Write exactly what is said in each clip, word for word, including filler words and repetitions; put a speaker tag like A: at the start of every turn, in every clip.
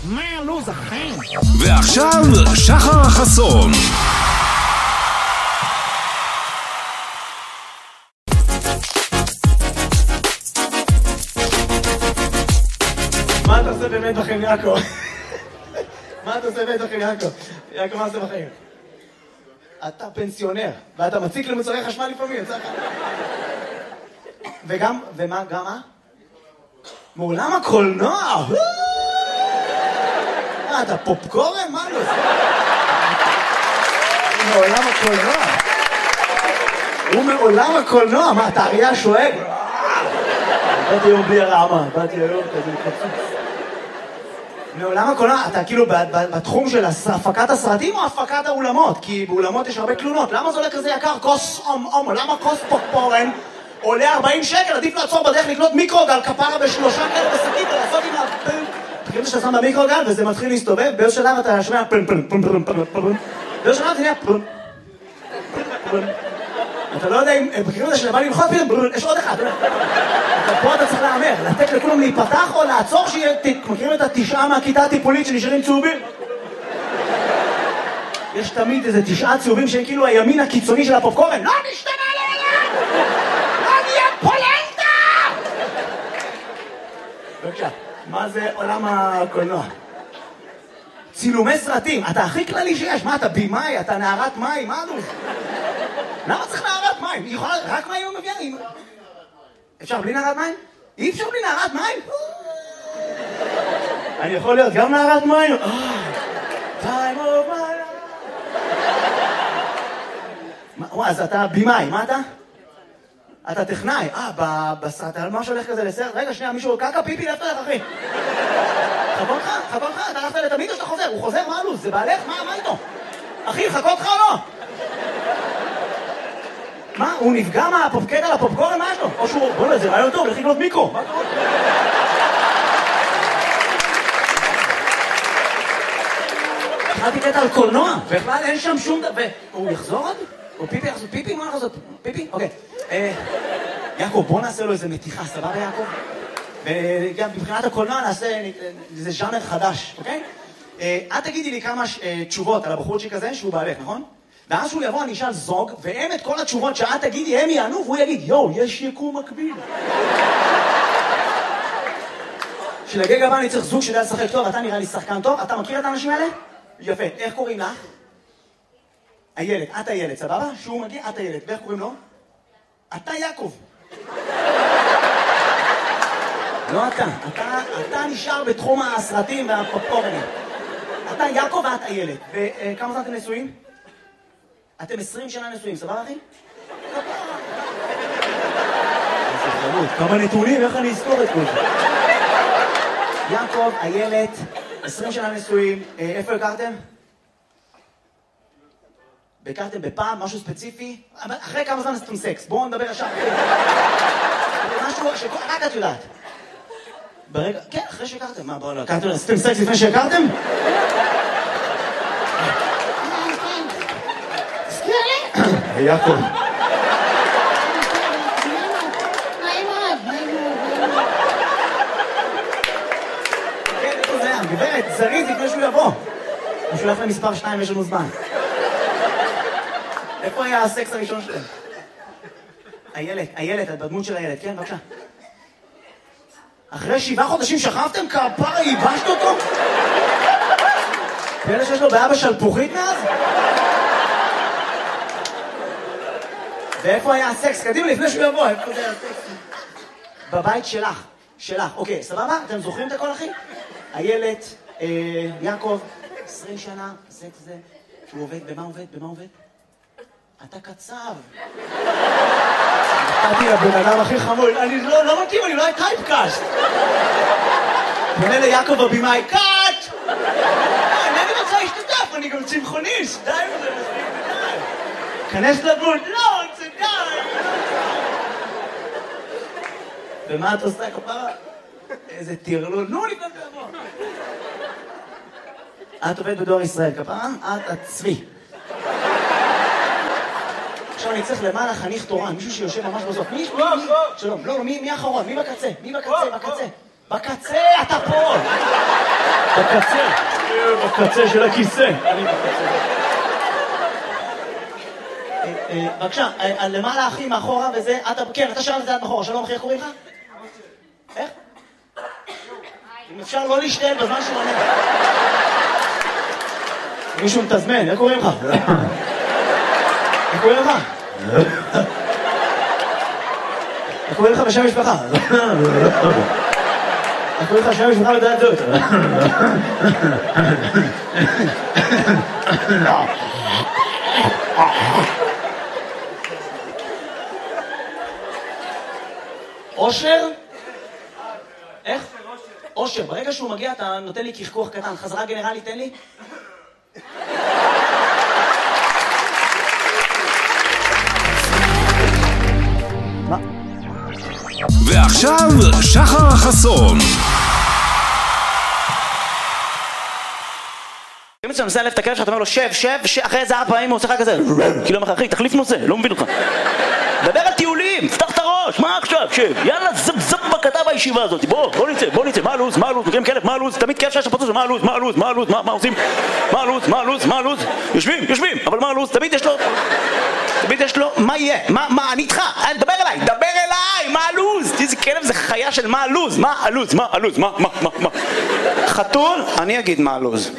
A: מה הלו"ז, אחי?
B: ועכשיו שחר חסון.
C: מה אתה עושה באמת בחיים, יעקב? מה אתה עושה באמת בחיים, יעקב? יעקב, מה עושה בחיים? אתה פנסיונר, ואתה מציק למוצרי חשמל לפעמים, יצא לך. וגם, ומה, גם מה? מעולם הקולנוע! מה, אתה פופקורן? מה לא? מעולם הקולנוע. הוא מעולם הקולנוע, מה, אתה אריה השואג? באתי היום בלי הרעמה, באתי היום כזה מקצוץ. מעולם הקולנוע, אתה כאילו בתחום של הפקת הסרטים או הפקת האולמות? כי באולמות יש הרבה תלונות. למה זה עולה כזה יקר? כוס אום אום, למה כוס פופקורן עולה ארבעים שקל? עדיף לעצור בדרך לקנות מיקרוגל כפרה בשלושה כאלה בשקית ולעשות עם ה... תקראו שאתה שם במיקרוגל וזה מתחיל להסתובב, באיזה שלב אתה שומע פלם פלם פלם פלם פלם פלם, באיזה שלב זה נהיה פלם פלם. אתה לא יודע אם בקריאות הזה שבא ללחוץ פלם פלם, יש עוד אחד. פה אתה צריך להאמר, לתת לכולם להיפתח או לעצור שיהיה... מכירים את התשעה מהכיתה הטיפולית שנשארים צהובים? יש תמיד איזה תשעה צהובים שהם כאילו הימין הקיצוני של הפופקורן. לא נשתנה לעולם! לא נהיה פולנטה! בבקשה, מה זה עולם הקולנוע? צילומי סרטים, אתה הכי כללי שיש. מה, אתה בימאי? אתה נערת מים? מה אלוף? למה צריך נערת מים? היא יכולה... רק מים הוא מביאה? אפשר בלי נערת מים? אי אפשר בלי נערת מים? אני יכול להיות גם נערת מים? time of my life. אז אתה בימאי, מה אתה? אתה טכנאי. אה, בסרט, מה שהולך כזה לסרט? רגע, שנייה, מישהו קקה פיפי, לאפת לך, אחי. חכו אותך? חכו אותך? אתה הלכת לתמיד או שאתה חוזר? הוא חוזר? מה הלו"ז? זה בעלך? מה איתו? אחי, חכו אותך או לא? מה? הוא נפגע מהפופקט על הפופקורן? מה יש לו? או שהוא... בוא לא, זה רעיון טוב, לכי לקנות מיקרו. מה קורה? התחלתי קטע על קולנוע, בכלל אין שם שום דבר... הוא יחזור עוד? או פיפי יחזור? פיפי? מה יחזור? פיפי? אוקיי. יעקב, בוא נעשה לו איזה מתיחה, סבבה יעקב? וגם מבחינת הקולנוע נעשה איזה ז'אנר חדש, אוקיי? את תגידי לי כמה תשובות על הבחורצ'יק הזה שהוא בעלך, נכון? ואז שהוא יבוא, אני אשאל זוג, והם את כל התשובות שאת תגידי, הם יענו, והוא יגיד, יואו, יש יקום מקביל. שלגג הבא אני צריך זוג שידע לשחק טוב, אתה נראה לי שחקן טוב, אתה מכיר את האנשים האלה? יפה, איך קוראים לך? הילד, את הילד, סבבה? שהוא מגיע, את הילד, ואיך קוראים לו? אתה יעקב. לא אתה, אתה, אתה נשאר בתחום הסרטים והפופקורנים. אתה יעקב ואת הילד. וכמה זמן אתם נשואים? אתם עשרים שנה נשואים, סבבה אחי? כמה נתונים, איך אני אזכור את כל זה? יעקב, הילד, עשרים שנה נשואים, איפה הכרתם? הכרתם בפעם, משהו ספציפי? אחרי כמה זמן עשיתם סקס? בואו נדבר ישר. משהו שרק את יודעת. ברגע, כן, אחרי שהכרתם. מה, בואו לא, הכרתם, עשיתם סקס לפני שהכרתם? יעקב. כן, איפה זה היה? גברת, זריז לפני שהוא יבוא. הוא שולח למספר שתיים, יש לנו זמן. איפה היה הסקס הראשון שלהם? הילד, הילד, את בדמות של הילד, כן, בבקשה. אחרי שבעה חודשים שכבתם? כפרה, ייבשת אותו? ואלה שיש לו בעיה בשלפוחית מאז? ואיפה היה הסקס? קדימה, לפני שהוא יבוא, איפה זה היה הסקס? בבית שלך, שלך. אוקיי, סבבה? אתם זוכרים את הכל, אחי? הילד, יעקב, עשרים שנה, סקס זה, שהוא עובד, במה עובד? במה עובד? אתה קצב. נתתי לבן אדם הכי חמוד, אני לא מתאים, אני לא הייתי טייפקאסט. פונה ליעקב הבימאי, קאט! אני רוצה להשתתף, אני גם צמחוניסט, די וזה מספיק ודי. כנס לבוד, לא, זה די. ומה את עושה, כפרה? איזה תירלול, נו, לפני תבוא. את עובדת בדואר ישראל, כפרה? את הצבי. עכשיו אני צריך למעלה חניך תורן, מישהו שיושב ממש בסוף. מי? שלום, לא, מי האחרון? מי בקצה? מי בקצה? בקצה. בקצה, אתה פה! בקצה, בקצה של הכיסא. אני בקצה. בבקשה, למעלה אחי, מאחורה וזה, אתה, כן, אתה שלם את זה עד מאחורה, שלום אחי, איך קוראים לך? איך? אם אפשר לא להשתעל בזמן שהוא עונה. מישהו מתזמן, איך קוראים לך? איך קוראים לך? איך קוראים לך בשם משפחה? איך קוראים לך בשם משפחה לדעת זאת? אושר? איך? אושר, ברגע שהוא מגיע אתה נותן לי קחקוח קטן, חזרה גנרלית תן לי? מה?
B: ועכשיו שחר חסון.
A: אם אתה נוסע לב את הכלב שאתה אומר לו שב, שב, אחרי איזה ארבע פעמים הוא עושה לך כזה כאילו אומר לך אחי, תחליף נושא, לא מבין אותך. דבר על טיולים, פתח את הראש, מה עכשיו, שב, יאללה זב זב בקטע בישיבה הזאת, בוא, בוא נצא, בוא נצא, מה הלו"ז, מה הלו"ז, מכירים כלב, מה הלו"ז, תמיד כיף שיש לפוצץ, מה הלו"ז, מה הלו"ז, מה הלו"ז, מה עושים, מה הלו"ז, מה הלו"ז, מה הלו"ז, יושבים, יושבים, אבל מה הלו"ז, תמיד יש לו, תמיד יש לו, מה יהיה, מה, מה, אני איתך, דבר אליי, דבר אליי, מה הלו"ז, איזה כלב זה חיה של מה הלו"ז, מה הלו"ז, מה הלו"ז, מה, מה, מה, מה, חתול, אני אגיד מה הלו"ז.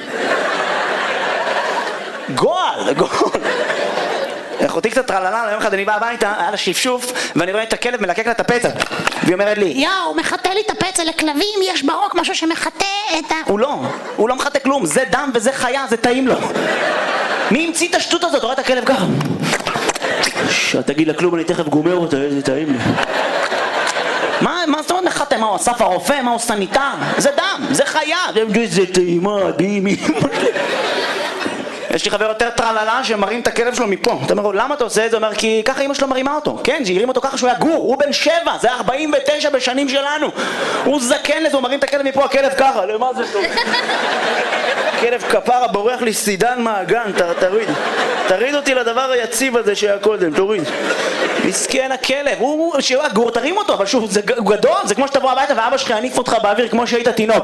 A: גועל, גועל. אחותי קצת טרללה, יום אחד אני בא הביתה, היה לה שפשוף, ואני רואה את הכלב מלקק לה את הפצע. והיא אומרת לי,
D: יאו, מחטא לי את הפצע לכלבים, יש ברוק משהו שמחטא את ה...
A: הוא לא, הוא לא מחטא כלום, זה דם וזה חיה, זה טעים לו. מי המציא את השטות הזאת? רואה את הכלב ככה. תגיד לה כלום, אני תכף גומר אותה, איזה טעים לי. מה, מה זאת אומרת מחטא? מה הוא אסף הרופא? מה הוא סניטר? זה דם, זה חיה. זה טעימה, דימי. יש לי חבר יותר טרללה שמרים את הכלב שלו מפה. אתה אומר לו, למה אתה עושה את זה? הוא אומר, כי ככה אמא שלו מרימה אותו. כן, שהרים אותו ככה שהוא היה גור, הוא בן שבע, זה ארבעים ותשע בשנים שלנו. הוא זקן לזה, הוא מרים את הכלב מפה, הכלב ככה, למה זה טוב? הכלב כפרה בורח לי סידן מהגן, תוריד. תריד אותי לדבר היציב הזה שהיה קודם, תוריד. מסכן הכלב, הוא שהוא היה גור, תרים אותו, אבל שוב, זה גדול, זה כמו שתבוא הביתה ואבא שלך יניף אותך באוויר כמו שהיית תינוק.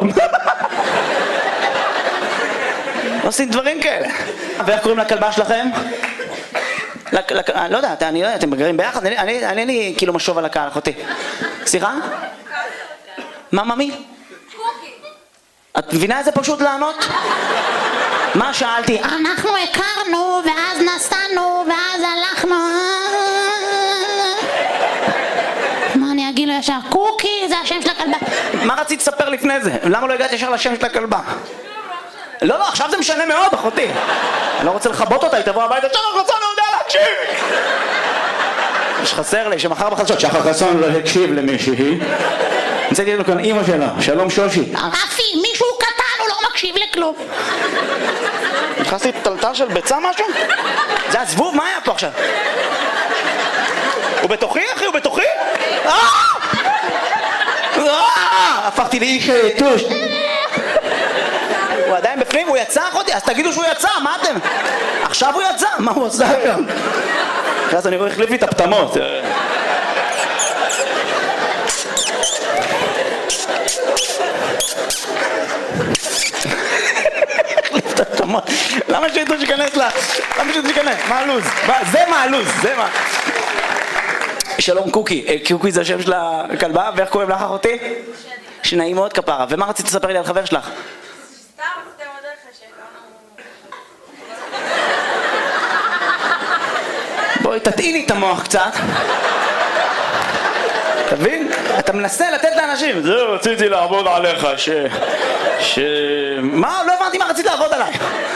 A: עושים דברים כאלה. ואיך קוראים לכלבה שלכם? לא יודע, אני לא יודע, אתם גרים ביחד? אני אין לי כאילו משוב על הקהל, אחותי. סליחה? מה, ממי? קוקי. את מבינה איזה פשוט לענות? מה שאלתי?
D: אנחנו הכרנו, ואז נסענו, ואז הלכנו. מה אני אגיד לו ישר? קוקי, זה השם של הכלבה.
A: מה רצית לספר לפני זה? למה לא הגעת ישר לשם של הכלבה? לא, לא, עכשיו זה משנה מאוד, אחותי. אני לא רוצה לחבות אותה, היא תבוא הביתה, שחר חסון לא יודע להקשיב! יש חסר לי שמחר בחדשות, שחר חסון לא הקשיב למישהי. נמצאתי לנו כאן אימא שלה, שלום שושי.
D: רפי, מישהו קטן, הוא לא מקשיב לכלום.
A: נכנסתי טלטל של ביצה משהו? זה הזבוב, מה היה פה עכשיו? הוא בתוכי, אחי, הוא בתוכי? הפכתי לאיש יתוש. הוא עדיין בפנים, הוא יצא אחותי, אז תגידו שהוא יצא, מה אתם? עכשיו הוא יצא, מה הוא עושה היום? אז אני רואה החליף לי את הפתמות. החליף את הפתמות. למה שיתו שכנס לה? למה שיתו שכנס? מה הלו"ז? זה מה הלו"ז, זה מה. שלום קוקי, קוקי זה השם של הכלבה, ואיך קוראים לך אחותי? שנעים מאוד כפרה, ומה רצית לספר לי על חבר שלך? בואי תטעיני את המוח קצת. תבין? אתה מנסה לתת לאנשים. זה רציתי לעבוד עליך ש... ש... מה? לא הבנתי מה רצית לעבוד עליי.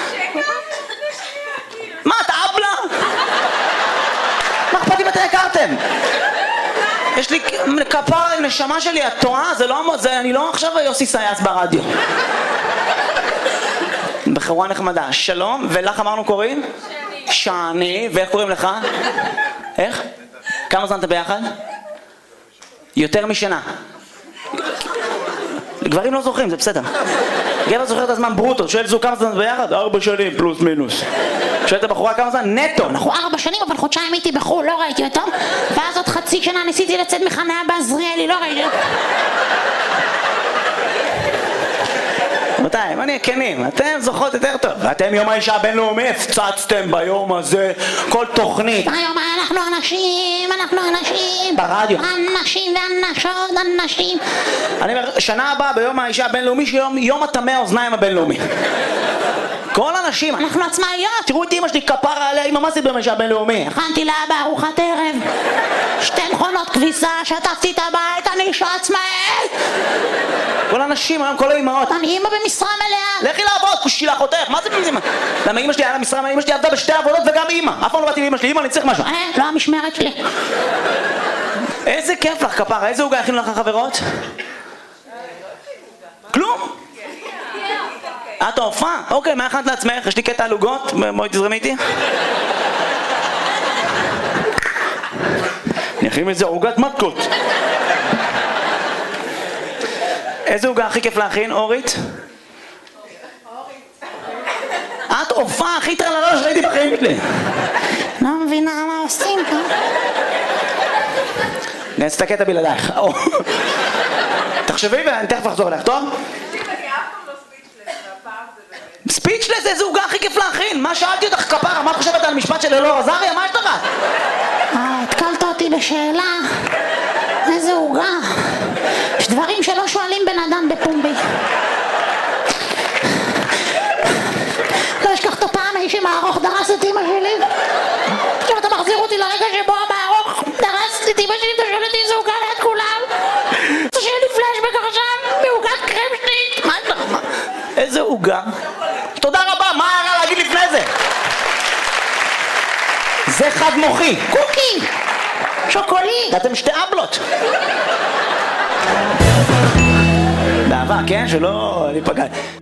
A: מה? אתה אבלה? מה אכפת אם אתם הכרתם? יש לי כפר נשמה שלי, את טועה? זה לא... אני לא עכשיו יוסי סייס ברדיו. בחורה נחמדה. שלום, ולך אמרנו קוראים? שני, ואיך קוראים לך? איך? כמה זמן אתה ביחד? יותר משנה. גברים לא זוכרים, זה בסדר. גבר זוכר את הזמן ברוטו, שואל זו כמה זמן ביחד? ארבע שנים פלוס מינוס. שואל את הבחורה כמה זמן? נטו.
D: אנחנו ארבע שנים, אבל חודשיים הייתי בחו"ל, לא ראיתי אותו. ואז עוד חצי שנה ניסיתי לצאת מחניה בעזריאלי, לא ראיתי אותו.
A: רבותיי, בוא נהיה כנים, אתם זוכרות יותר טוב. ואתם יום האישה הבינלאומי הפצצתם ביום הזה כל תוכנית.
D: היום אנחנו אנשים, אנחנו אנשים.
A: ברדיו.
D: אנשים ואנשות, אנשים.
A: אני אומר, שנה הבאה ביום האישה הבינלאומי, שיום יום הטמא האוזניים הבינלאומי. כל אנשים, אנחנו עצמאיות. תראו את אמא שלי, כפרה עליה, אמא, מה עשית ביום האישה הבינלאומי?
D: הכנתי לאבא ארוחת ערב, שתי מכונות כביסה, שטפתי את הבית, אני אישה עצמאית.
A: כל האנשים, היום כל האמהות.
D: אני אמא במשרה מלאה.
A: לכי לעבוד, כושי אחותך, מה זה במשרה? למה אמא שלי היה לה משרה, אמא שלי עבדה בשתי עבודות וגם אמא. אף פעם לא באתי לאמא שלי, אמא, אני צריך משהו.
D: אה, לא המשמרת שלי.
A: איזה כיף לך, כפרה, איזה עוגה הכינו לך החברות? כלום? את ההופעה? אוקיי, מה הכנת לעצמך? יש לי קטע על עוגות, בואי תזרמי איתי. אני אכין מזה עוגת מתקות. איזה עוגה הכי כיף להכין, אורית? את הופעה הכי טרללה שראיתי בחיים שלי.
D: לא מבינה מה עושים פה.
A: נעץ את הקטע בלעדייך. תחשבי ואני תכף אחזור אליך, טוב? ספיצ'לס, איזה עוגה הכי כיף להכין? מה שאלתי אותך, כפרה? מה את חושבת על המשפט של אלאור עזריה? מה יש לך?
D: אה, התקלת אותי בשאלה. איזה עוגה. יש דברים שלא שואלים בן אדם בפומבי. לא אשכח את הפעם האיש עם הארוך דרס את אמא שלי. עכשיו אתה מחזיר אותי לרגע שבו המארוך דרס את אמא שלי, אתה שואל אותי איזה עוגה ליד כולם. אתה שואל לי פלשבק עכשיו מעוגת קרם שנית. מה יש לך?
A: איזה עוגה? תודה רבה, מה היה להגיד לפני זה? זה חד מוחי.
D: קוקי. שוקולי.
A: ואתם שתי אבלות. באהבה, כן? שלא ניפגע.